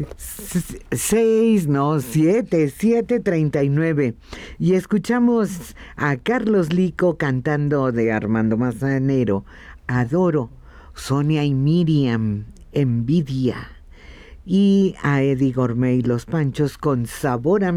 6, no, 7:39. Y escuchamos a Carlos Lico cantando de Armando Manzanero, Adoro, Sonia y Miriam, Envidia. Y a Eddie Gourmet y los Panchos con Sabor a